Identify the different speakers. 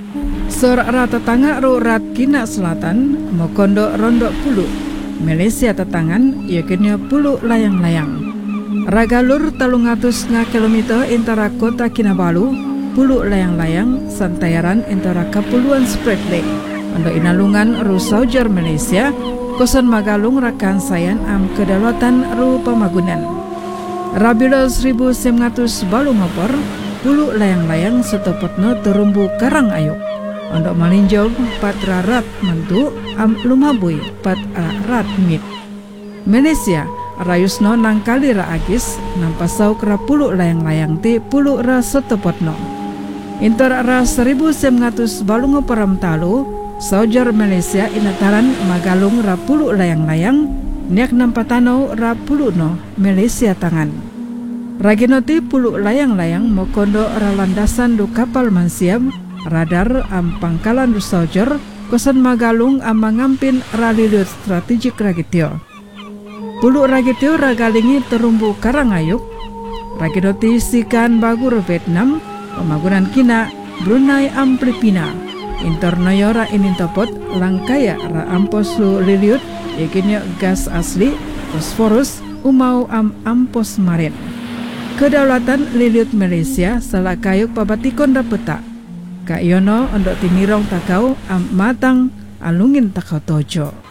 Speaker 1: Sorak rata tangga ro rat kina selatan mokondo rondo pulu Malaysia tetangan yakinnya pulu layang-layang. Ragalur 300 kilometer antara kota Kinabalu pulu layang-layang santayaran antara Kapuluan Spratly untuk inalungan ru Saujar Malaysia kosan magalung rakan sayan am kedaulatan ru pamagunan. Rabila 1900 balu ngopor pulu layang-layang setopotno terumbu karang ayuk untuk malinjau 4 rat mentu am lumabui 4 rat mit. Malaysia rayusno nangkali ra agis nampasau kera pulu layang-layang ti pulu ra setopotno. Intor ra 1900 balu ngoporam talu Saujar Malaysia inataran magalung ra pulu layang-layang niak nampatano ra pulu no Malaysia tangan. Raginoti pulu layang-layang mokondo ra landasan du kapal mansiam radar am pangkalan du Saujar kosan magalung am mangampin ralilut strategik ragitio. Pulu ragitio ragalingi terumbu karangayuk raginoti sikan bagur Vietnam pemagunan kina Brunei am Filipina internoyo ra inintopot langkaya ra ampos lu liliut yakinnya gas asli fosforus umau am ampos marin. Kedaulatan liliut Malaysia salah kayuk pabatikon dapeta Kak Yono ondok tinirong takau am matang alungin takau tojo.